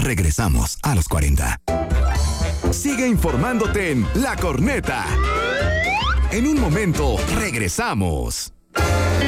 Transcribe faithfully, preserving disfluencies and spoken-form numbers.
Regresamos a los cuarenta. Sigue informándote en La Corneta. En un momento, regresamos.